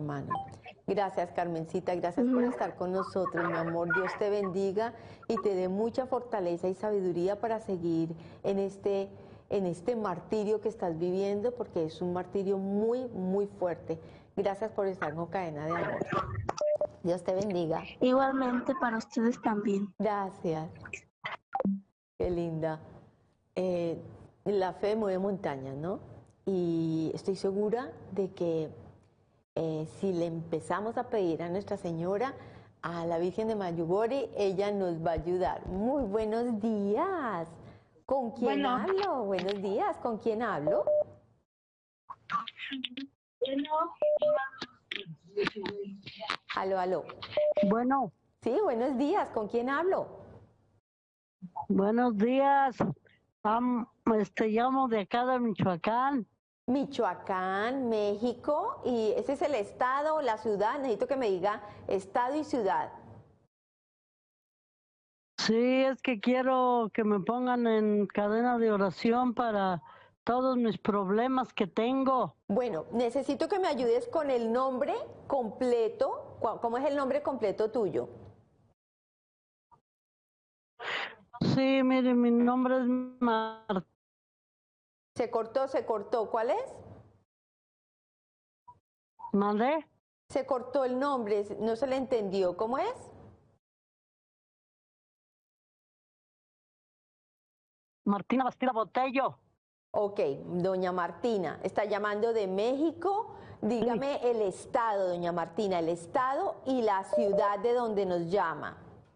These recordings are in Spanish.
hermano. Gracias, Carmencita, gracias por estar con nosotros, mi amor. Dios te bendiga y te dé mucha fortaleza y sabiduría para seguir en este martirio que estás viviendo, porque es un martirio muy, muy fuerte. Gracias por estar con Cadena de Amor. Dios te bendiga. Igualmente para ustedes también. Gracias. Qué linda. La fe mueve montañas, ¿no? Y estoy segura de que si le empezamos a pedir a Nuestra Señora, a la Virgen de Mayugori, ella nos va a ayudar. Muy buenos días. ¿Con quién hablo? Buenos días. ¿Con quién hablo? Aló, aló. Bueno, Sí, buenos días. ¿Con quién hablo? buenos días. Llamo de acá de Michoacán. Michoacán, México, y ese es el estado o la ciudad. Necesito que me diga estado y ciudad. Sí, es que quiero que me pongan en cadena de oración para todos mis problemas que tengo. Bueno, necesito que me ayudes con el nombre completo. ¿Cómo es el nombre completo tuyo? Sí, mire, mi nombre es Martín. Se cortó, se cortó. ¿Cuál es? ¿Mandé? Se cortó el nombre, no se le entendió. ¿Cómo es? Martina Bastida Botello. Ok, doña Martina, está llamando de México. Dígame el estado, doña Martina, el estado y la ciudad de donde nos llama.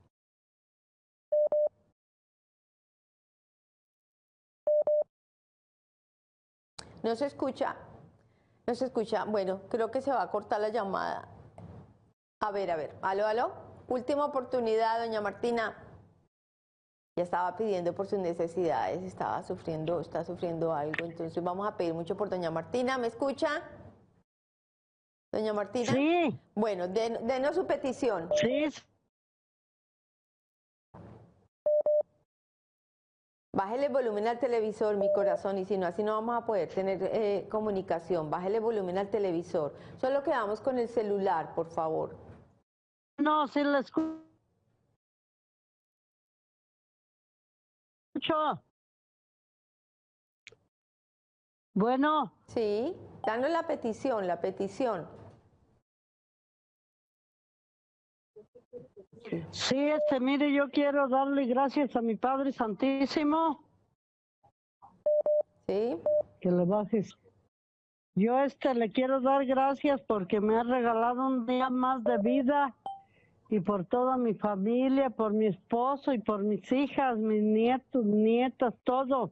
No se escucha, no se escucha. Bueno, creo que se va a cortar la llamada. A ver, aló, aló. Última oportunidad, doña Martina. Ya estaba pidiendo por sus necesidades, está sufriendo algo, entonces vamos a pedir mucho por doña Martina. ¿Me escucha? Doña Martina. Sí. Bueno, denos su petición. Sí. Bájele el volumen al televisor, mi corazón, y si no, así no vamos a poder tener comunicación. Bájele el volumen al televisor. Solo quedamos con el celular, por favor. No, sí la escucho. Bueno. Sí, danos la petición, la petición. Sí, mire, yo quiero darle gracias a mi Padre Santísimo. Sí. Que le bajes. Yo le quiero dar gracias porque me ha regalado un día más de vida y por toda mi familia, por mi esposo y por mis hijas, mis nietos, nietas, todo.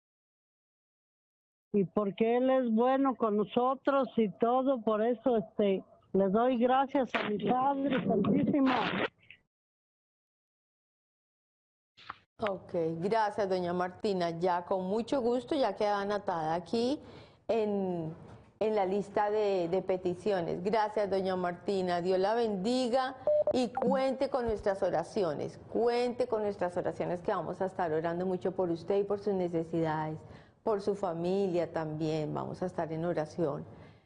Y porque Él es bueno con nosotros y todo, por eso le doy gracias a mi Padre Santísimo. Ok, gracias doña Martina. Ya con mucho gusto, ya queda anotada aquí en la lista de peticiones. Gracias doña Martina, Dios la bendiga y cuente con nuestras oraciones. Cuente con nuestras oraciones que vamos a estar orando mucho por usted y por sus necesidades, por su familia también. Vamos a estar en oración.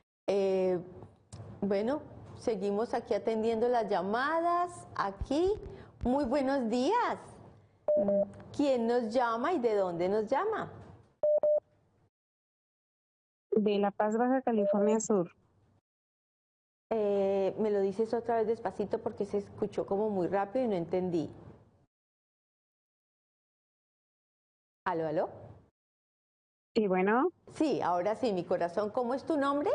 Bueno, seguimos aquí atendiendo las llamadas. Aquí, muy buenos días. ¿Quién nos llama y de dónde nos llama? De La Paz, Baja California Sur. Me lo dices otra vez despacito porque se escuchó como muy rápido y no entendí. ¿Aló, aló? Sí, bueno. Sí, ahora sí, mi corazón. ¿Cómo es tu nombre?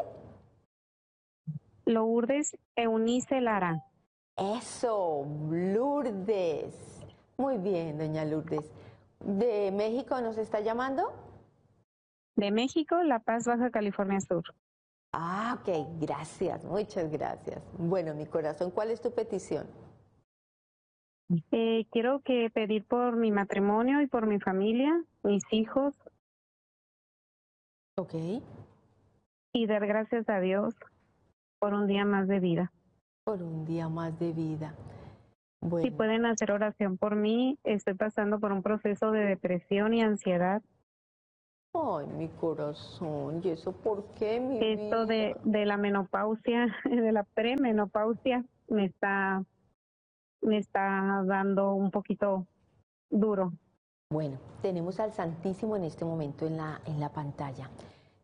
Lourdes Eunice Lara. Eso, Lourdes. Muy bien, doña Lourdes. ¿De México nos está llamando? De México, La Paz, Baja California Sur. Ah, ok, gracias, muchas gracias. Bueno, mi corazón, ¿cuál es tu petición? Quiero pedir por mi matrimonio y por mi familia, mis hijos. Ok. Y dar gracias a Dios por un día más de vida. Por un día más de vida. Bueno. Si pueden hacer oración por mí, estoy pasando por un proceso de depresión y ansiedad. Ay, mi corazón, ¿y eso por qué, mi Esto vida? de la menopausia, de la premenopausia, me está dando un poquito duro. Bueno, tenemos al Santísimo en este momento en la pantalla.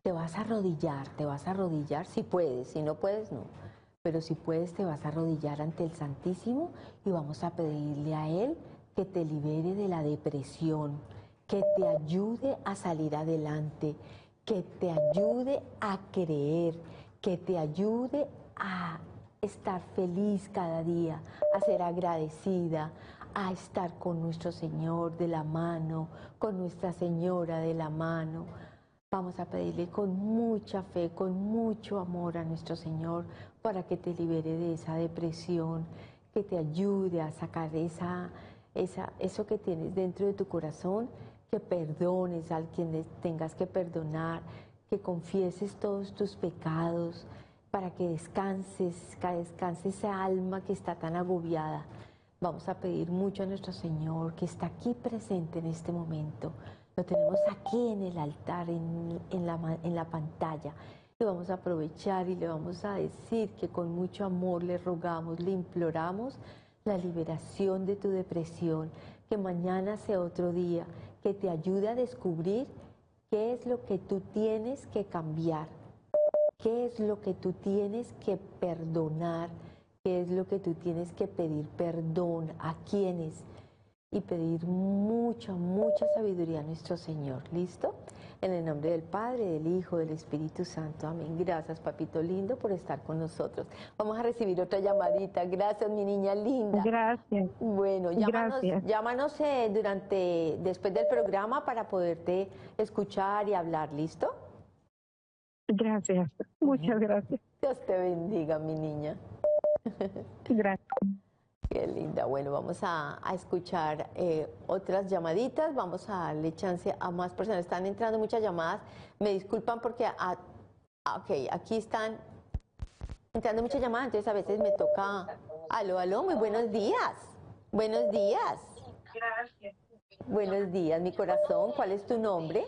Te vas a arrodillar si puedes, si no puedes, no. Pero si puedes, te vas a arrodillar ante el Santísimo y vamos a pedirle a Él que te libere de la depresión, que te ayude a salir adelante, que te ayude a creer, que te ayude a estar feliz cada día, a ser agradecida, a estar con nuestro Señor de la mano, con Nuestra Señora de la mano. Vamos a pedirle con mucha fe, con mucho amor a nuestro Señor para que te libere de esa depresión, que te ayude a sacar eso que tienes dentro de tu corazón, que perdones a quien tengas que perdonar, que confieses todos tus pecados, para que descanse esa alma que está tan agobiada. Vamos a pedir mucho a nuestro Señor, que está aquí presente en este momento. Lo tenemos aquí en el altar, en la pantalla. Y vamos a aprovechar y le vamos a decir que con mucho amor le rogamos, le imploramos la liberación de tu depresión, que mañana sea otro día, que te ayude a descubrir qué es lo que tú tienes que cambiar, qué es lo que tú tienes que perdonar, qué es lo que tú tienes que pedir perdón, a quiénes, y pedir mucha, mucha sabiduría a nuestro Señor. ¿Listo? En el nombre del Padre, del Hijo, del Espíritu Santo. Amén. Gracias, papito lindo, por estar con nosotros. Vamos a recibir otra llamadita. Gracias, mi niña linda. Gracias. Bueno, Gracias. llámanos después del programa para poderte escuchar y hablar. ¿Listo? Gracias. Muchas gracias. Dios te bendiga, mi niña. Gracias. Qué linda. Bueno, vamos a escuchar otras llamaditas. Vamos a darle chance a más personas. Están entrando muchas llamadas. Me disculpan porque ok, aquí están entrando muchas llamadas, entonces a veces me toca. Aló, aló, muy buenos días. Buenos días. Gracias. Buenos días, mi corazón. ¿Cuál es tu nombre?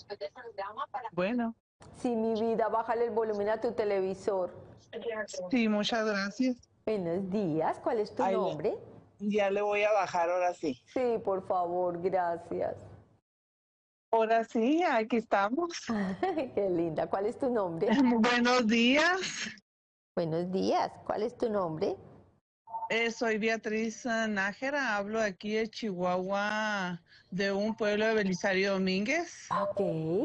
Bueno, Sí, mi vida, bájale el volumen a tu televisor. sí, muchas gracias. Buenos días, ¿cuál es tu Ay, nombre? Ya le voy a bajar ahora sí. Sí, por favor, gracias. Ahora sí, aquí estamos. Qué linda. ¿Cuál es tu nombre? Buenos días. Buenos días. ¿Cuál es tu nombre? Soy Beatriz Nájera, hablo aquí de Chihuahua, de un pueblo de Belisario Domínguez. Ok.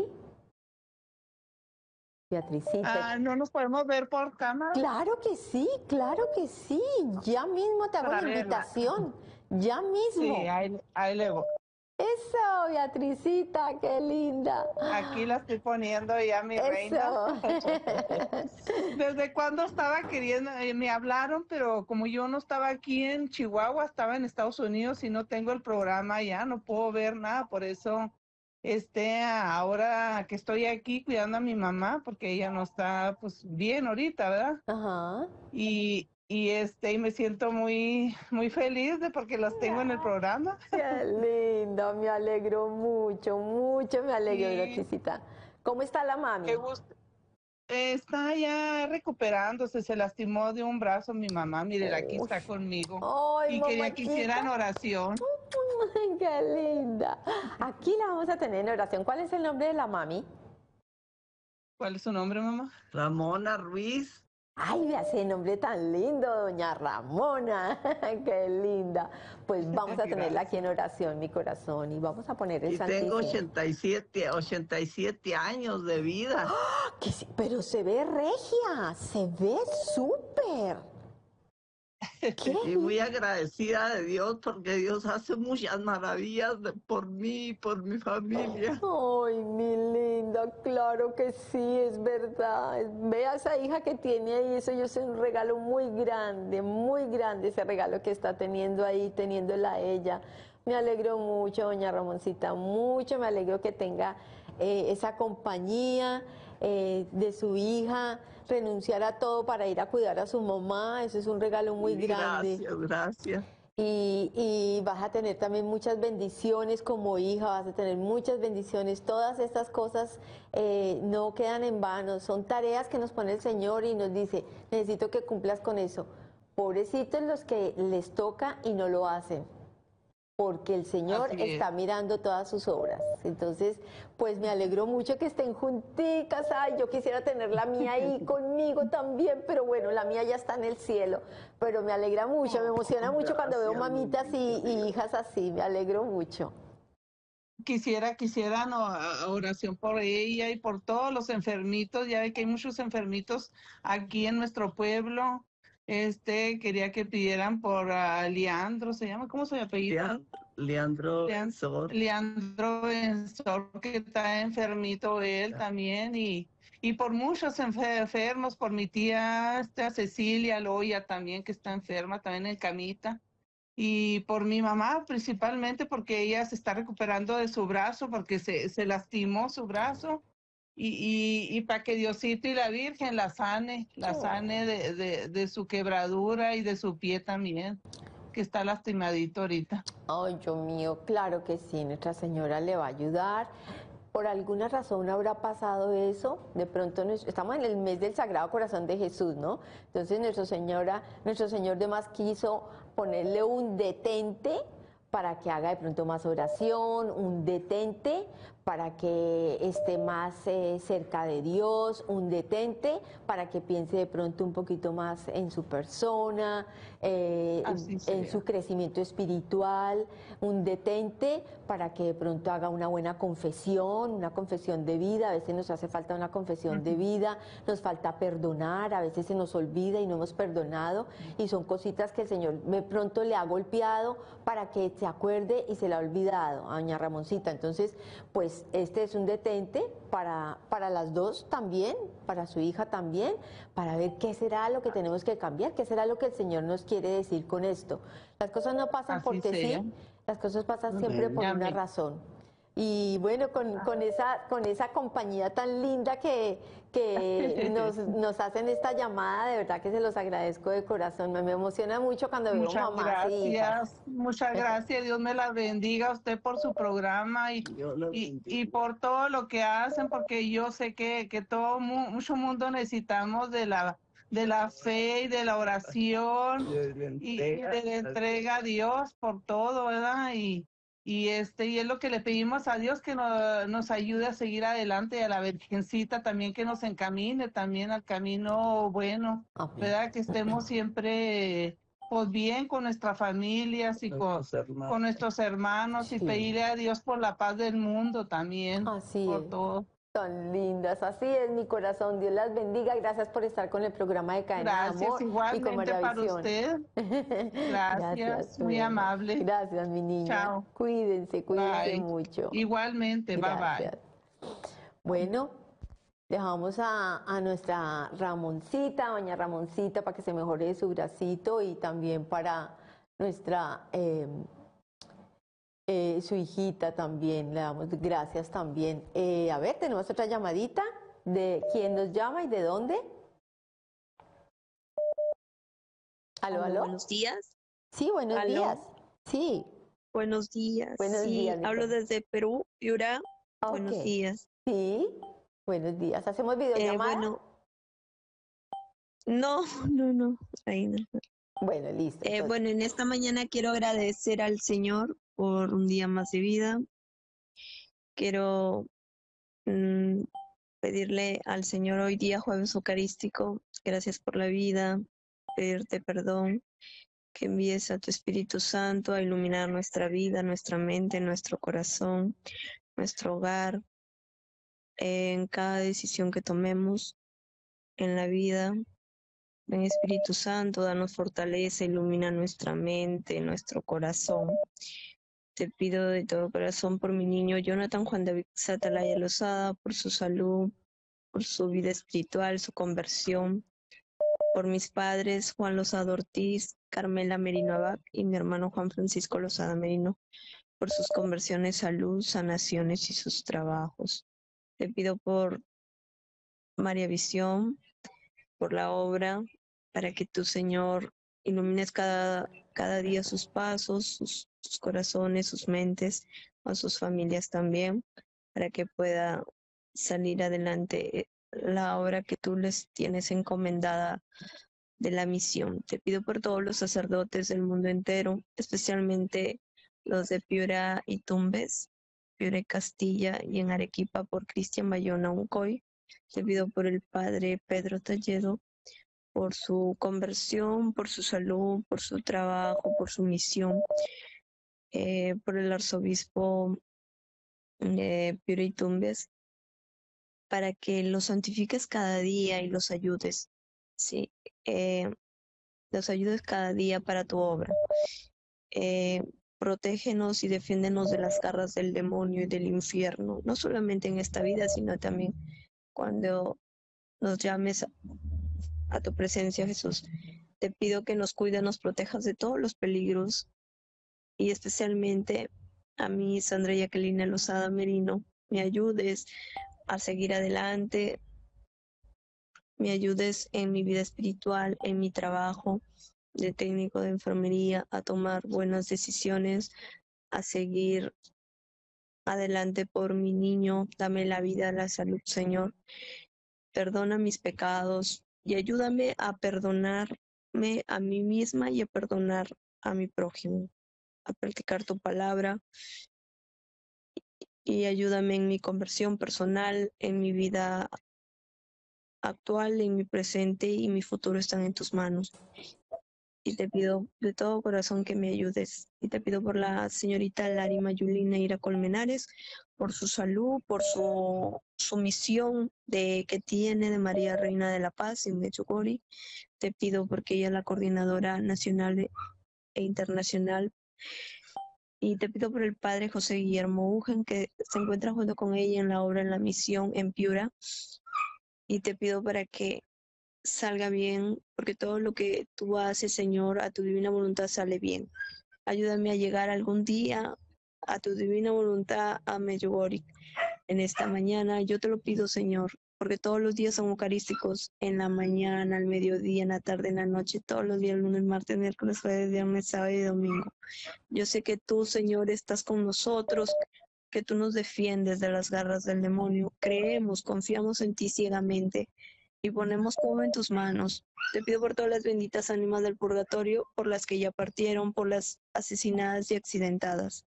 Beatricita. ¿No nos podemos ver por cámara? Claro que sí, claro que sí. Ya mismo te hago Para la verla. invitación. Ya mismo. Sí, ahí le voy. Eso, Beatricita, qué linda. Aquí la estoy poniendo ya, mi reina. Eso. ¿Desde cuándo estaba queriendo? Me hablaron, pero como yo no estaba aquí en Chihuahua, estaba en Estados Unidos y no tengo el programa ya, no puedo ver nada, por eso ahora que estoy aquí cuidando a mi mamá, porque ella no está pues bien ahorita, ¿verdad? Ajá. Y me siento muy, muy feliz de porque las tengo en el programa. Qué linda, me alegro mucho, mucho me alegro, Sí. Beatricita. ¿Cómo está la mami? Qué gusto. Está ya recuperándose, se lastimó de un brazo mi mamá, mire, aquí está Uy. conmigo. Ay, Y quería que mamachita. hicieran oración. Ay, qué linda. Aquí la vamos a tener en oración. ¿Cuál es el nombre de la mami? ¿Cuál es su nombre, mamá? Ramona Ruiz. Ay, vea ese nombre tan lindo, doña Ramona. Qué linda. Pues vamos a tenerla aquí en oración, mi corazón, y vamos a poner el Y Santísimo. tengo 87 años de vida. ¡Ah! Que sí, pero se ve regia, se ve súper. ¿Qué? Y muy agradecida de Dios porque Dios hace muchas maravillas por mí y por mi familia. Ay, mi linda, claro que sí, es verdad. Vea esa hija que tiene ahí, eso es un regalo muy grande ese regalo que está teniendo ahí, teniéndola ella. Me alegro mucho, doña Ramoncita, mucho, me alegro que tenga esa compañía de su hija, renunciar a todo para ir a cuidar a su mamá, eso es un regalo muy grande. Gracias, gracias. y vas a tener también muchas bendiciones como hija, vas a tener muchas bendiciones. Todas estas cosas no quedan en vano, son tareas que nos pone el Señor y nos dice, necesito que cumplas con eso. Pobrecitos los que les toca y no lo hacen, porque el Señor Así es. está mirando todas sus obras. Entonces, pues me alegro mucho que estén junticas. Ay, yo quisiera tener la mía ahí conmigo también, pero bueno, la mía ya está en el cielo. Pero me alegra mucho, me emociona mucho cuando veo Gracias, mamitas y bendita. hijas así, me alegro mucho. Quisiera no, oración por ella y por todos los enfermitos. Ya ve que hay muchos enfermitos aquí en nuestro pueblo. Quería que pidieran por Leandro, ¿se llama? ¿Cómo se apellida? Leandro Sor. Leandro Benzor, que está enfermito él también, y por muchos enfermos, por mi tía Cecilia Loya también, que está enferma, también en camita. Y por mi mamá principalmente porque ella se está recuperando de su brazo porque se lastimó su brazo y para que Diosito y la Virgen la sane de su quebradura y de su pie también, que está lastimadito ahorita. Ay, Dios mío, claro que sí, Nuestra Señora le va a ayudar. Por alguna razón habrá pasado eso. De pronto estamos en el mes del Sagrado Corazón de Jesús, ¿no? Entonces Nuestro Señor de más quiso ponerle un detente para que haga de pronto más oración, un detente para que esté más cerca de Dios, un detente para que piense de pronto un poquito más en su persona, Así en sea. su crecimiento espiritual, un detente para que de pronto haga una buena confesión, una confesión de vida. A veces nos hace falta una confesión de vida, nos falta perdonar, a veces se nos olvida y no hemos perdonado, y son cositas que el Señor de pronto le ha golpeado para que se acuerde y se le ha olvidado a doña Ramoncita. Entonces, pues este es un detente para las dos también, para su hija también, para ver qué será lo que tenemos que cambiar, qué será lo que el Señor nos quiere decir con esto. Las cosas no pasan Así porque sea. sí, las cosas pasan siempre por una Amén. razón. Y bueno, con esa compañía tan linda que nos hacen esta llamada, de verdad que se los agradezco de corazón. Me emociona mucho cuando veo Muchas mamás y hijas. muchas gracias. Dios me la bendiga a usted por su programa Dios los y bendiga. por todo lo que hacen, porque yo sé que mucho mundo necesitamos de la fe y de la oración Dios le y entrega de la al entrega a Dios por todo, ¿verdad? Y es lo que le pedimos a Dios, que nos ayude a seguir adelante, y a la Virgencita también que nos encamine también al camino bueno, Amén. ¿verdad? Que estemos siempre pues bien con nuestras familias y nuestros hermanos. con nuestros hermanos, y Sí. pedirle a Dios por la paz del mundo también, Así por es. todo. Tan lindas, así es mi corazón. Dios las bendiga. Gracias por estar con el programa de Cadena de Gracias Amor y con igualmente para Maravisión. usted. Gracias, muy bueno. amable. Gracias, mi niña. Chao. Cuídense Bye. mucho. Igualmente, bye bye. Gracias. Bueno, dejamos a nuestra Ramoncita, doña Ramoncita, para que se mejore su bracito, y también para nuestra su hijita también, le damos gracias también. A ver, tenemos otra llamadita. ¿De quién nos llama y de dónde? ¿Aló, aló? Buenos días. Sí, buenos ¿Aló? días. Sí, Buenos días. Buenos Sí, días, mi hablo corazón. desde Perú, Piura. Buenos ok. días. Sí, buenos días. ¿Hacemos videollamada? Bueno, no, no, ahí no. Bueno, listo. Entonces, Bueno, en esta mañana quiero agradecer al Señor por un día más de vida. Quiero pedirle al Señor hoy día, jueves eucarístico, gracias por la vida, pedirte perdón, que envíes a tu Espíritu Santo a iluminar nuestra vida, nuestra mente, nuestro corazón, nuestro hogar, en cada decisión que tomemos en la vida. Ven Espíritu Santo, danos fortaleza, ilumina nuestra mente, nuestro corazón. Te pido de todo corazón por mi niño Jonathan Juan David Satalaya Lozada, por su salud, por su vida espiritual, su conversión, por mis padres Juan Lozada Ortiz, Carmela Merino Abad y mi hermano Juan Francisco Lozada Merino, por sus conversiones, salud, sanaciones y sus trabajos. Te pido por María Visión, por la obra, para que tu Señor ilumines cada cada día sus pasos, sus corazones, sus mentes, con sus familias también, para que pueda salir adelante la obra que tú les tienes encomendada de la misión. Te pido por todos los sacerdotes del mundo entero, especialmente los de Piura y Tumbes, Piura y Castilla, y en Arequipa por Cristian Bayona Uncoy. Te pido por el padre Pedro Talledo, por su conversión, por su salud, por su trabajo, por su misión, por el arzobispo Piura y Tumbes, para que los santifiques cada día y los ayudes, ¿sí? Los ayudes cada día para tu obra. Protégenos y defiéndenos de las garras del demonio y del infierno, no solamente en esta vida, sino también cuando nos llames a tu presencia, Jesús. Te pido que nos cuides, nos protejas de todos los peligros y especialmente a mí, Sandra Jacqueline Lozada Merino, me ayudes a seguir adelante, me ayudes en mi vida espiritual, en mi trabajo de técnico de enfermería, a tomar buenas decisiones, a seguir adelante por mi niño. Dame la vida, la salud, Señor. Perdona mis pecados y ayúdame a perdonarme a mí misma y a perdonar a mi prójimo, a practicar tu palabra, y ayúdame en mi conversión personal, en mi vida actual, en mi presente y mi futuro están en tus manos. Y te pido de todo corazón que me ayudes. Y te pido por la señorita Larima Yulina Ira Colmenares, por su salud, por su misión que tiene de María Reina de la Paz en Medjugorje. Te pido porque ella es la coordinadora nacional e internacional. Y te pido por el padre José Guillermo Ugen, que se encuentra junto con ella en la obra En la Misión en Piura. Y te pido para que salga bien, porque todo lo que tú haces, Señor, a tu divina voluntad sale bien. Ayúdame a llegar algún día a tu divina voluntad a Medjugorje en esta mañana. Yo te lo pido, Señor, porque todos los días son eucarísticos, en la mañana, al mediodía, en la tarde, en la noche, todos los días, lunes, martes, miércoles, jueves, viernes, sábado y domingo. Yo sé que tú, Señor, estás con nosotros, que tú nos defiendes de las garras del demonio. Creemos, confiamos en ti ciegamente y ponemos todo en tus manos. Te pido por todas las benditas ánimas del purgatorio, por las que ya partieron, por las asesinadas y accidentadas.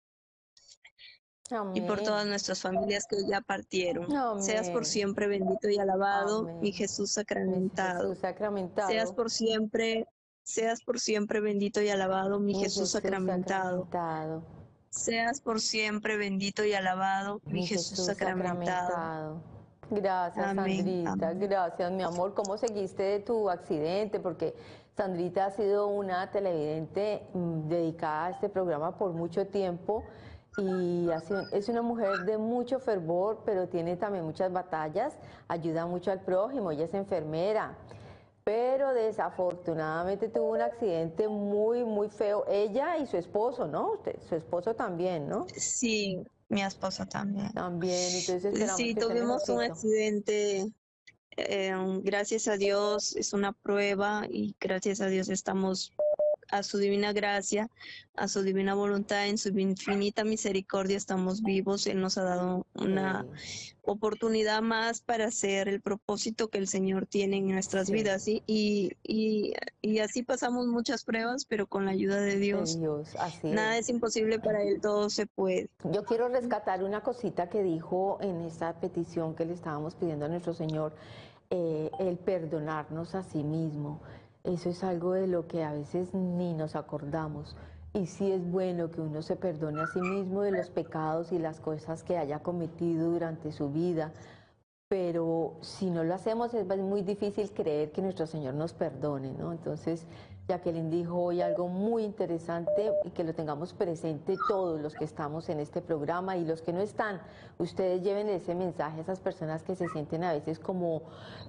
Amén. Y por todas nuestras familias que ya partieron. Amén. Seas por siempre bendito y alabado, Amén. mi Jesús sacramentado. Mi Jesús sacramentado. Seas por siempre bendito y alabado, mi Jesús sacramentado. Seas por siempre bendito y alabado, mi Jesús sacramentado. Gracias, Amén, Sandrita. amén. Gracias, mi amor. ¿Cómo seguiste de tu accidente? Porque Sandrita ha sido una televidente dedicada a este programa por mucho tiempo y es una mujer de mucho fervor, pero tiene también muchas batallas, ayuda mucho al prójimo, ella es enfermera, pero desafortunadamente tuvo un accidente muy, muy feo. Ella y su esposo, ¿no? Su esposo también, ¿no? Sí, mi esposa también. También, entonces esperamos Sí, que esté tuvimos un mejorcito. accidente. Gracias a Dios es una prueba y gracias a Dios estamos a su divina gracia, a su divina voluntad, en su infinita misericordia estamos vivos. Él nos ha dado una oportunidad más para hacer el propósito que el Señor tiene en nuestras Sí. vidas, ¿sí? Y así pasamos muchas pruebas, pero con la ayuda de Dios, Así nada es. es imposible para Él, todo se puede. Yo quiero rescatar una cosita que dijo en esta petición que le estábamos pidiendo a nuestro Señor, el perdonarnos a sí mismo. Eso es algo de lo que a veces ni nos acordamos. Y sí es bueno que uno se perdone a sí mismo de los pecados y las cosas que haya cometido durante su vida. Pero si no lo hacemos es muy difícil creer que nuestro Señor nos perdone, ¿no? Entonces, Jacqueline dijo hoy algo muy interesante y que lo tengamos presente todos los que estamos en este programa y los que no están. Ustedes lleven ese mensaje a esas personas que se sienten a veces como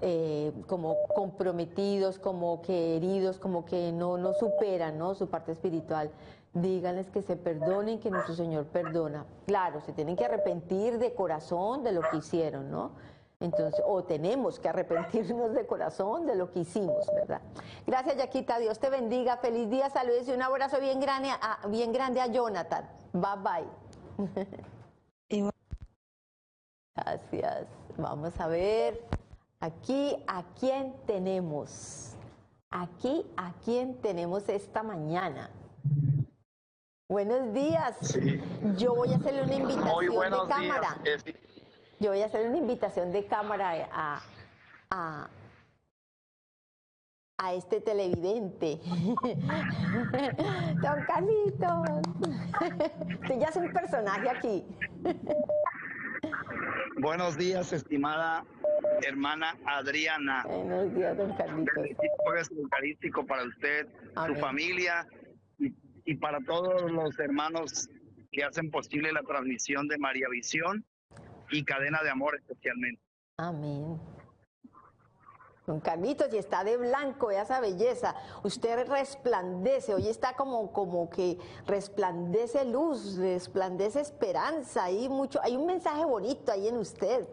comprometidos, como que heridos, como que no superan, ¿no?, su parte espiritual. Díganles que se perdonen, que nuestro Señor perdona. Claro, se tienen que arrepentir de corazón de lo que hicieron, ¿no? Entonces, o tenemos que arrepentirnos de corazón de lo que hicimos, ¿verdad? Gracias, Yaquita. Dios te bendiga. Feliz día, saludos y un abrazo bien grande a Jonathan. Bye, bye. Gracias. Vamos a ver. Aquí, ¿a quién tenemos? Aquí, ¿a quién tenemos esta mañana? Buenos días. Sí. Yo voy a hacerle una invitación de cámara. Yo voy a hacer una invitación de cámara a este televidente. Don Carlitos. Usted ya es un personaje aquí. Buenos días, estimada hermana Adriana. Buenos días, don Carlitos. Jueves eucarístico para usted, amén, su familia y para todos los hermanos que hacen posible la transmisión de María Visión y Cadena de Amor especialmente. Amén. Don Carlitos, y está de blanco, esa belleza. Usted resplandece, hoy está como que resplandece luz, resplandece esperanza. Hay un mensaje bonito ahí en usted.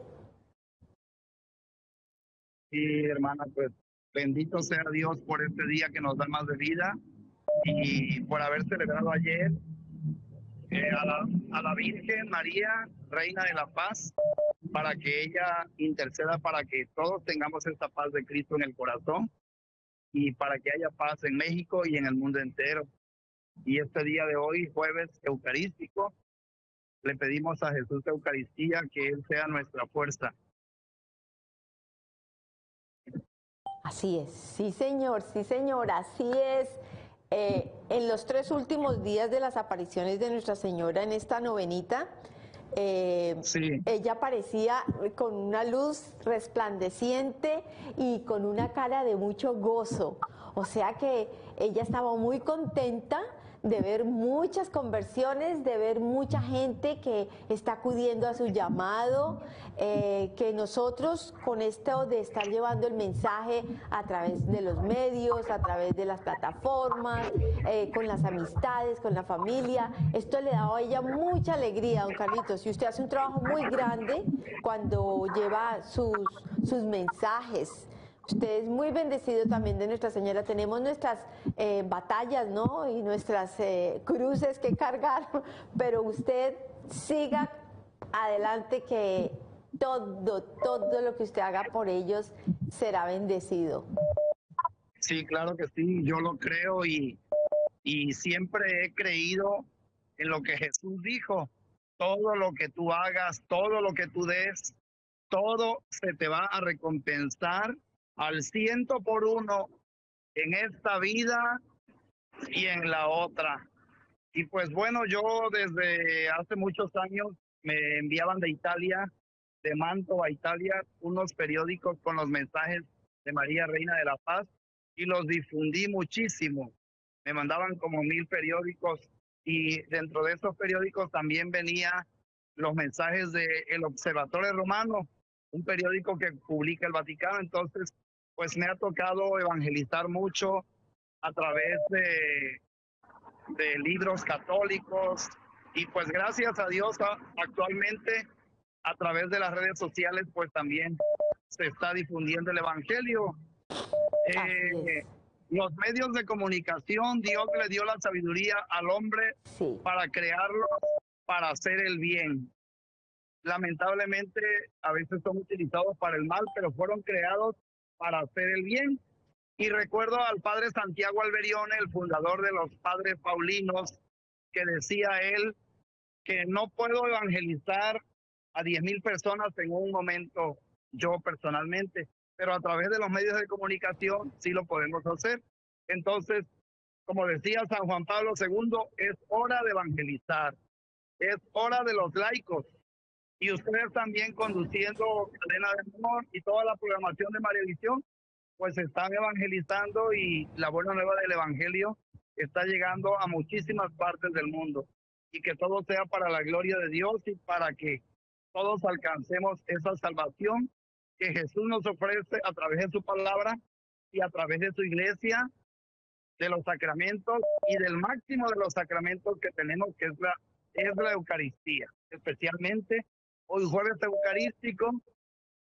Sí, hermana, pues bendito sea Dios por este día que nos da más de vida y por haber celebrado ayer a la Virgen María, Reina de la Paz, para que ella interceda para que todos tengamos esta paz de Cristo en el corazón y para que haya paz en México y en el mundo entero. Y este día de hoy, jueves eucarístico, le pedimos a Jesús de Eucaristía que Él sea nuestra fuerza. Así es, sí señor, así es. En los 3 últimos días de las apariciones de Nuestra Señora en esta novenita, sí, ella aparecía con una luz resplandeciente y con una cara de mucho gozo. O sea que ella estaba muy contenta de ver muchas conversiones, de ver mucha gente que está acudiendo a su llamado, que nosotros con esto de estar llevando el mensaje a través de los medios, a través de las plataformas, con las amistades, con la familia, esto le da a ella mucha alegría, don Carlitos, y usted hace un trabajo muy grande cuando lleva sus mensajes. Usted es muy bendecido también de Nuestra Señora. Tenemos nuestras batallas, ¿no? Y nuestras cruces que cargar, pero usted siga adelante que todo lo que usted haga por ellos será bendecido. Sí, claro que sí, yo lo creo y siempre he creído en lo que Jesús dijo. Todo lo que tú hagas, todo lo que tú des, todo se te va a recompensar al 100% en esta vida y en la otra. Y pues bueno, yo desde hace muchos años me enviaban de Italia, de Mantova a Italia, unos periódicos con los mensajes de María Reina de la Paz y los difundí muchísimo. Me mandaban como 1000 periódicos y dentro de esos periódicos también venía los mensajes de El Observatore Romano, un periódico que publica el Vaticano. Entonces, pues me ha tocado evangelizar mucho a través de libros católicos y pues gracias a Dios actualmente a través de las redes sociales pues también se está difundiendo el evangelio. Los medios de comunicación, Dios le dio la sabiduría al hombre para crearlos, para hacer el bien. Lamentablemente a veces son utilizados para el mal, pero fueron creados para hacer el bien. Y recuerdo al padre Santiago Alberione, el fundador de los padres paulinos, que decía él que no puedo evangelizar a 10,000 personas en un momento yo personalmente, pero a través de los medios de comunicación sí lo podemos hacer. Entonces, como decía San Juan Pablo II, es hora de evangelizar, es hora de los laicos. Y ustedes también conduciendo Cadena de Amor y toda la programación de María Visión, pues están evangelizando y la buena nueva del evangelio está llegando a muchísimas partes del mundo. Y que todo sea para la gloria de Dios y para que todos alcancemos esa salvación que Jesús nos ofrece a través de su palabra y a través de su iglesia, de los sacramentos y del máximo de los sacramentos que tenemos, que es la Eucaristía. Especialmente hoy jueves eucarístico,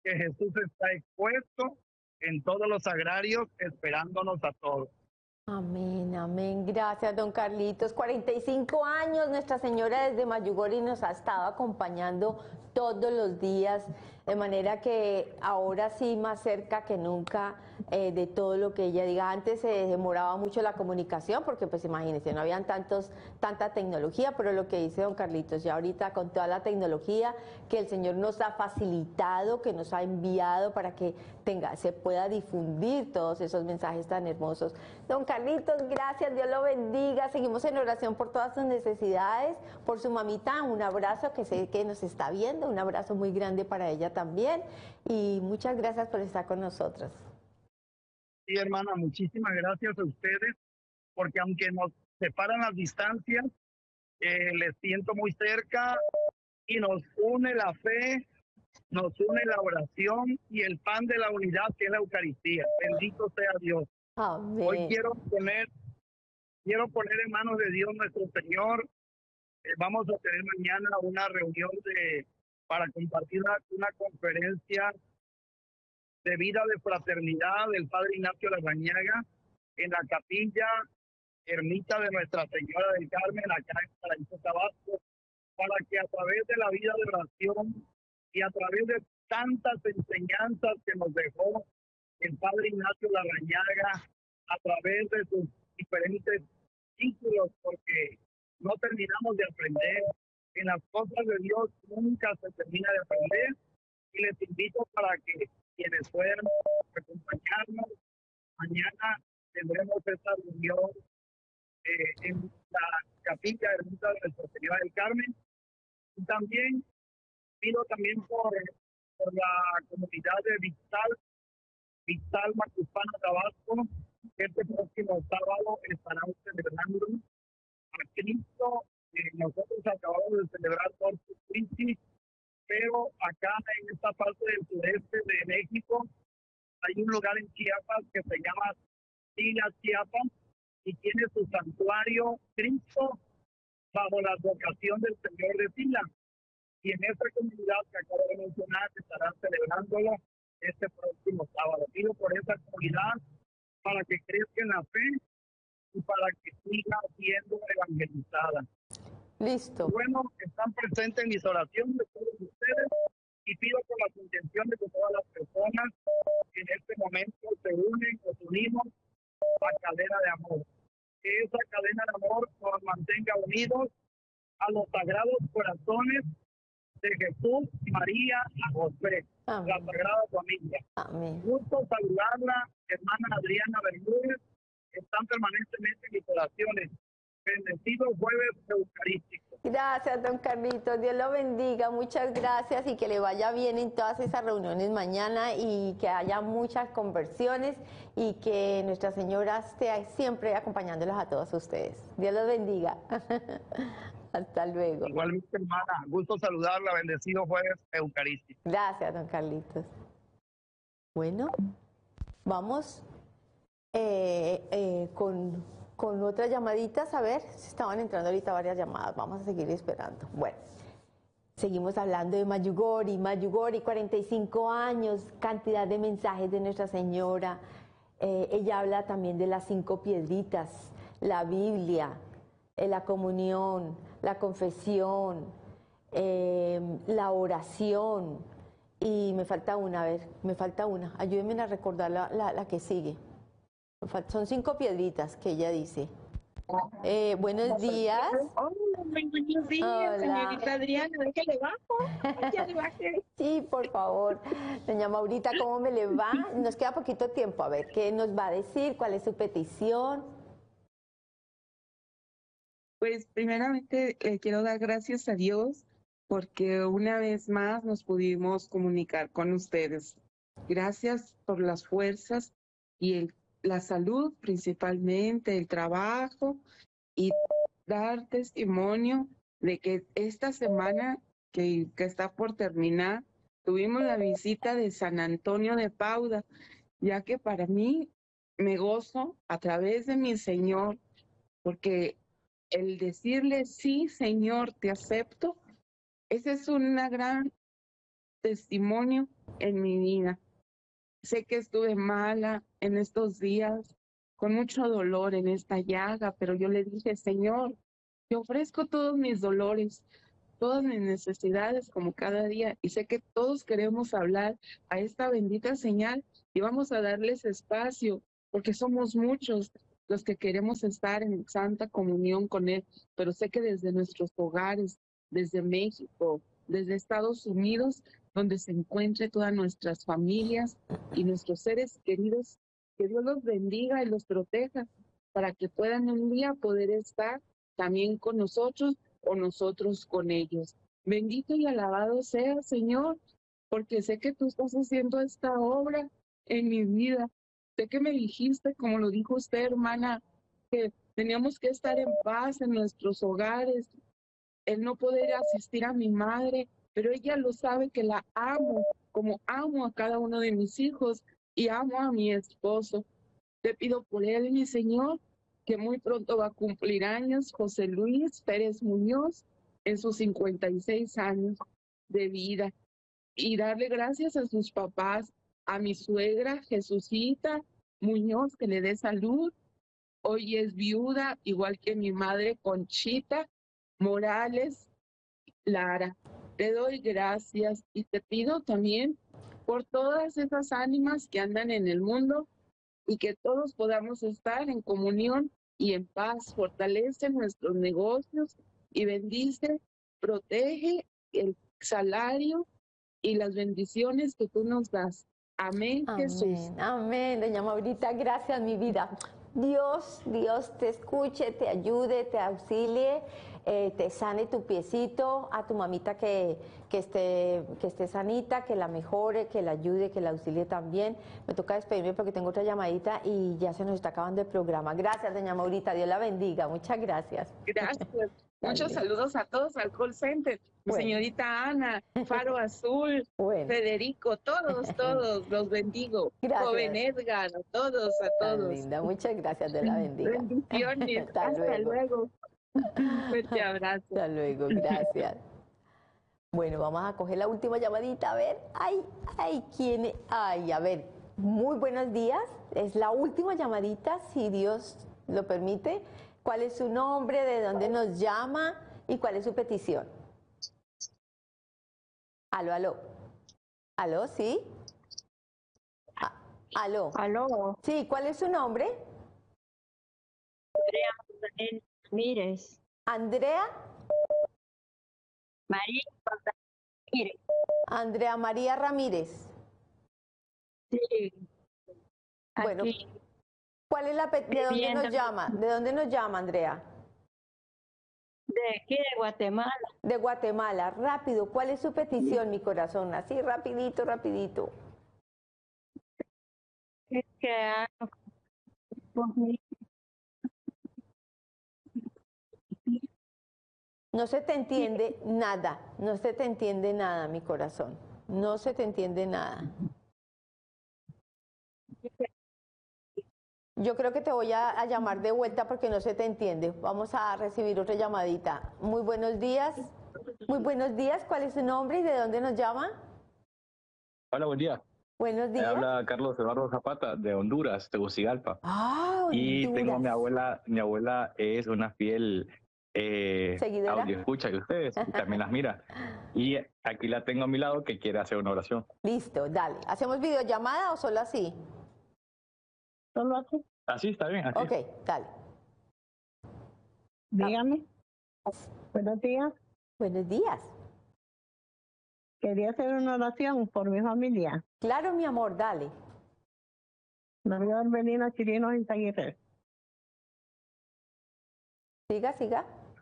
que Jesús está expuesto en todos los agrarios, esperándonos a todos. Amén, amén. Gracias, don Carlitos. 45 años, Nuestra Señora desde Mayugori nos ha estado acompañando todos los días, de manera que ahora sí más cerca que nunca de todo lo que ella diga. Antes se demoraba mucho la comunicación porque pues imagínense, no habían tanta tecnología, pero lo que dice don Carlitos, ya ahorita con toda la tecnología que el Señor nos ha facilitado, que nos ha enviado para que se pueda difundir todos esos mensajes tan hermosos. Don Carlitos, gracias, Dios lo bendiga. Seguimos en oración por todas sus necesidades, por su mamita, un abrazo que sé que nos está viendo, un abrazo muy grande para ella también y muchas gracias por estar con nosotros. Sí, hermana, muchísimas gracias a ustedes, porque aunque nos separan las distancias, les siento muy cerca y nos une la fe, nos une la oración y el pan de la unidad que es la Eucaristía. Bendito sea Dios. Amén. Hoy quiero poner en manos de Dios nuestro Señor. Vamos a tener mañana una reunión para compartir una conferencia de vida de fraternidad del Padre Ignacio Larrañaga en la capilla ermita de Nuestra Señora del Carmen, acá en Paraíso Tabasco, para que a través de la vida de oración y a través de tantas enseñanzas que nos dejó el Padre Ignacio Larrañaga, a través de sus diferentes títulos, porque no terminamos de aprender. En las cosas de Dios nunca se termina de aprender, y les invito para que quienes puedan acompañarnos, mañana tendremos esta reunión en la capilla ermita de Nuestra Señora del Carmen. Y también pido también por la comunidad de Vital Macuspana, Tabasco. Este próximo sábado estarán celebrando a Cristo. Nosotros acabamos de celebrar Corpus Christi, pero acá en esta parte del sureste de México hay un lugar en Chiapas que se llama Sila, Chiapas, y tiene su santuario Cristo bajo la advocación del Señor de Sila. Y en esta comunidad que acabo de mencionar estarán celebrándolo este próximo sábado. Pido por esa comunidad para que crezca en la fe y para que siga siendo evangelizada. Listo. Bueno, están presentes en mis oraciones todos ustedes, y pido por las intenciones de todas las personas que en este momento se unen, nos unimos a cadena de amor. Que esa cadena de amor nos mantenga unidos a los sagrados corazones de Jesús, María y José, Amén. La Sagrada Familia. Amén. Gusto saludarla, hermana Adriana Bermúdez, que están permanentemente en mis oraciones. Bendecido jueves eucarístico. Gracias, don Carlitos. Dios lo bendiga. Muchas gracias y que le vaya bien en todas esas reuniones mañana y que haya muchas conversiones y que Nuestra Señora esté siempre acompañándolos a todos ustedes. Dios los bendiga. Hasta luego. Igualmente, hermana. Gusto saludarla. Bendecido jueves eucarístico. Gracias, don Carlitos. Bueno, vamos con otras llamaditas, a ver, si estaban entrando ahorita varias llamadas, vamos a seguir esperando. Bueno, seguimos hablando de Mayugori, 45 años, cantidad de mensajes de Nuestra Señora. Ella habla también de las 5 piedritas, la Biblia, la comunión, la confesión, la oración, y me falta una, a ver, ayúdenme a recordar la que sigue. Son 5 piedritas que ella dice. Buenos días. Hola, buenos días, Hola. señorita Adriana. ¿Déjale bajo? Ya le bajé. Sí, por favor. Doña Maurita, ¿cómo me le va? Nos queda poquito tiempo. A ver, ¿qué nos va a decir? ¿Cuál es su petición? Pues primeramente quiero dar gracias a Dios porque una vez más nos pudimos comunicar con ustedes. Gracias por las fuerzas y la salud, principalmente el trabajo, y dar testimonio de que esta semana que está por terminar, tuvimos la visita de San Antonio de Padua, ya que para mí me gozo a través de mi Señor, porque el decirle sí, Señor, te acepto, esa es una gran testimonio en mi vida. Sé que estuve mala en estos días, con mucho dolor en esta llaga, pero yo le dije, Señor, te ofrezco todos mis dolores, todas mis necesidades como cada día, y sé que todos queremos hablar a esta bendita señal y vamos a darles espacio, porque somos muchos los que queremos estar en santa comunión con Él, pero sé que desde nuestros hogares, desde México, desde Estados Unidos, donde se encuentren todas nuestras familias y nuestros seres queridos, que Dios los bendiga y los proteja para que puedan un día poder estar también con nosotros o nosotros con ellos. Bendito y alabado sea, Señor, porque sé que tú estás haciendo esta obra en mi vida. Sé que me dijiste, como lo dijo usted, hermana, que teníamos que estar en paz en nuestros hogares, el no poder asistir a mi madre, pero ella lo sabe que la amo, como amo a cada uno de mis hijos y amo a mi esposo. Te pido por él, mi Señor, que muy pronto va a cumplir años, José Luis Pérez Muñoz, en sus 56 años de vida. Y darle gracias a sus papás, a mi suegra Jesucita Muñoz, que le dé salud. Hoy es viuda, igual que mi madre Conchita Morales Lara. Te doy gracias y te pido también por todas esas ánimas que andan en el mundo y que todos podamos estar en comunión y en paz. Fortalece nuestros negocios y bendice, protege el salario y las bendiciones que tú nos das. Amén, Jesús. Amén, doña Maurita, gracias, mi vida. Dios te escuche, te ayude, te auxilie, te sane tu piecito, a tu mamita que esté sanita, que la mejore, que la ayude, que la auxilie también. Me toca despedirme porque tengo otra llamadita y ya se nos está acabando el programa. Gracias, doña Maurita, Dios la bendiga, muchas gracias. Gracias. Muchos saludos a todos al call center. Bueno. Señorita Ana, Faro Azul, Bueno. Federico, todos, los bendigo. Gracias. Joven Edgar, a todos. Tan linda, muchas gracias, Dios la bendiga. Bendiciones. Hasta luego. Un fuerte abrazo. Hasta luego, gracias. Bueno, vamos a coger la última llamadita, a ver. ¿Quién es? A ver, muy buenos días. Es la última llamadita, si Dios lo permite. ¿Cuál es su nombre? ¿De dónde nos llama? ¿Y cuál es su petición? Aló. ¿Aló, sí? ¿Aló? Aló. Sí, ¿cuál es su nombre? Andrea Ramírez. ¿Andrea? María Ramírez. Andrea María Ramírez. Sí. Bueno, aquí. ¿cuál es de dónde nos llama? ¿De dónde nos llama, Andrea? De aquí, de Guatemala. De Guatemala. Rápido, ¿cuál es su petición, mi corazón? Así, rapidito. Es que no se te entiende nada, mi corazón. No se te entiende nada. Yo creo que te voy a llamar de vuelta porque no se te entiende. Vamos a recibir otra llamadita. Muy buenos días. ¿Cuál es su nombre y de dónde nos llama? Hola, buen día. Buenos días. Habla Carlos Eduardo Zapata de Honduras, Tegucigalpa. Ah, y Honduras. tengo mi abuela es una fiel ¿seguidora? Audio escucha de ustedes y también las mira. Y aquí la tengo a mi lado que quiere hacer una oración. Listo, dale. ¿Hacemos videollamada o solo así? Solo así. Así está bien, así. Ok, dale. Dígame. Buenos días. Buenos días. Quería hacer una oración por mi familia. Claro, mi amor, dale. María Arbelina Chirinos Izaguirre. Siga.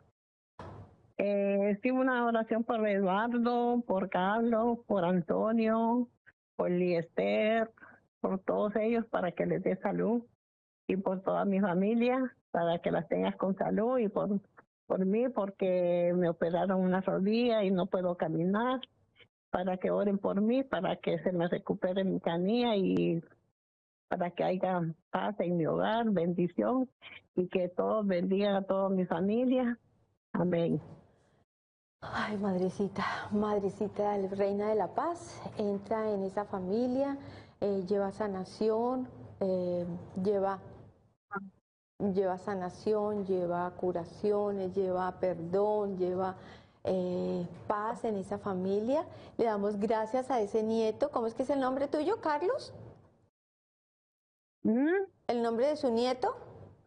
Sí, una oración por Eduardo, por Carlos, por Antonio, por Liester, por todos ellos para que les dé salud y por toda mi familia para que las tengas con salud y por mí porque me operaron una rodilla y no puedo caminar, para que oren por mí, para que se me recupere mi canilla y para que haya paz en mi hogar, bendición y que todos bendigan a toda mi familia. Amén. Ay, madrecita, reina de la paz, entra en esa familia, lleva sanación, lleva sanación, lleva curaciones, lleva perdón, lleva paz en esa familia. Le damos gracias a ese nieto. ¿Cómo es que es el nombre tuyo, Carlos? ¿El nombre de su nieto?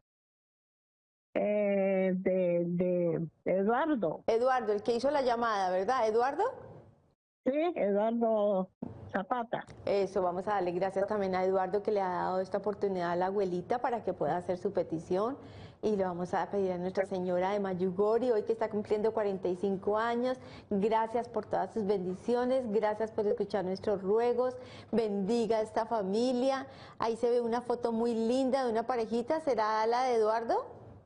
De Eduardo. Eduardo, el que hizo la llamada, ¿verdad, Eduardo? Sí, Eduardo Zapata. Eso, vamos a darle gracias también a Eduardo que le ha dado esta oportunidad a la abuelita para que pueda hacer su petición. Y le vamos a pedir a Nuestra Señora de Mayugori, hoy que está cumpliendo 45 años, gracias por todas sus bendiciones, gracias por escuchar nuestros ruegos, bendiga a esta familia. Ahí se ve una foto muy linda de una parejita, ¿será la de Eduardo?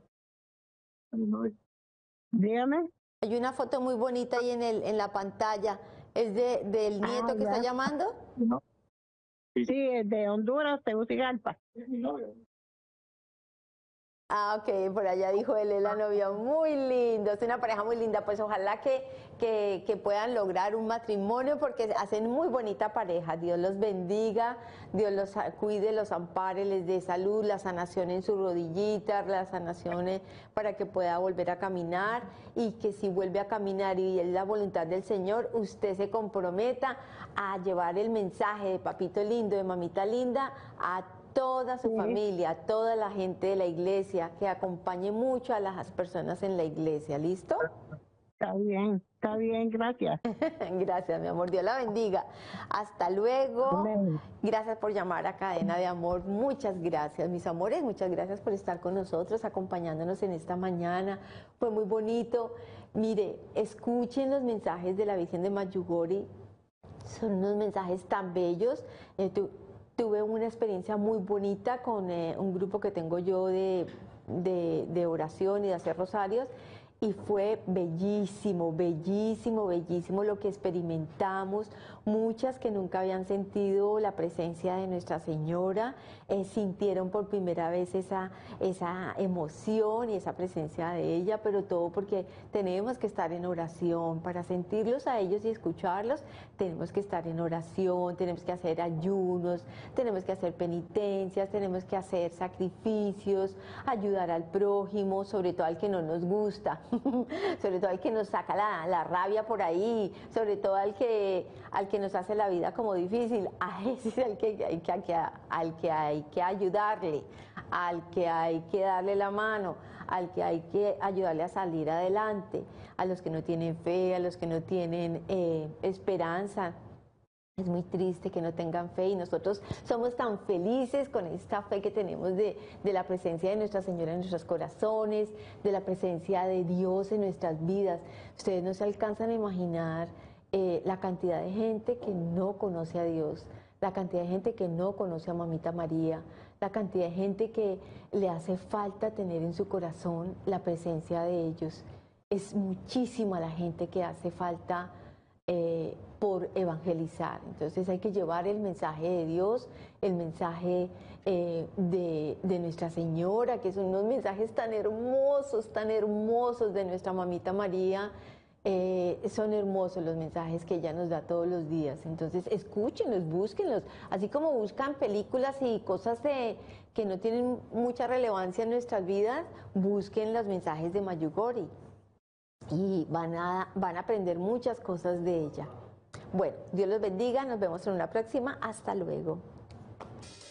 Dígame. Hay una foto muy bonita ahí en la pantalla. ¿Es del nieto que está llamando? No. Sí, es de Honduras, Tegucigalpa. Ah, ok, por allá dijo él, es la novia, muy lindo, es una pareja muy linda, pues ojalá que puedan lograr un matrimonio porque hacen muy bonita pareja. Dios los bendiga, Dios los cuide, los ampare, les dé salud, la sanación en sus rodillitas, la sanación para que pueda volver a caminar, y que si vuelve a caminar y es la voluntad del Señor, usted se comprometa a llevar el mensaje de papito lindo, de mamita linda, a toda su familia, a toda la gente de la iglesia, que acompañe mucho a las personas en la iglesia. ¿Listo? Está bien, gracias. Gracias, mi amor. Dios la bendiga. Hasta luego. Amén. Gracias por llamar a Cadena de Amor. Muchas gracias, mis amores. Muchas gracias por estar con nosotros, acompañándonos en esta mañana. Fue muy bonito. Mire, escuchen los mensajes de la Virgen de Mayugori. Son unos mensajes tan bellos. Tuve una experiencia muy bonita con un grupo que tengo yo de oración y de hacer rosarios, y fue bellísimo, bellísimo, bellísimo lo que experimentamos. Muchas que nunca habían sentido la presencia de Nuestra Señora, sintieron por primera vez esa emoción y esa presencia de ella, pero todo porque tenemos que estar en oración. Para sentirlos a ellos y escucharlos, tenemos que estar en oración, tenemos que hacer ayunos, tenemos que hacer penitencias, tenemos que hacer sacrificios, ayudar al prójimo, sobre todo al que no nos gusta, sobre todo al que nos saca la rabia por ahí, sobre todo al que nos hace la vida como difícil. A ese es al que hay que ayudarle, al que hay que darle la mano, al que hay que ayudarle a salir adelante, a los que no tienen fe, a los que no tienen esperanza. Es muy triste que no tengan fe, y nosotros somos tan felices con esta fe que tenemos de la presencia de Nuestra Señora en nuestros corazones, de la presencia de Dios en nuestras vidas. Ustedes no se alcanzan a imaginar la cantidad de gente que no conoce a Dios, la cantidad de gente que no conoce a Mamita María, la cantidad de gente que le hace falta tener en su corazón la presencia de ellos. Es muchísima la gente que hace falta por evangelizar. Entonces hay que llevar el mensaje de Dios, el mensaje de Nuestra Señora, que son unos mensajes tan hermosos de nuestra Mamita María. Son hermosos los mensajes que ella nos da todos los días. Entonces escúchenlos, búsquenlos, así como buscan películas y cosas que no tienen mucha relevancia en nuestras vidas, busquen los mensajes de Mayugori y van a aprender muchas cosas de ella. Bueno, Dios los bendiga, nos vemos en una próxima, hasta luego.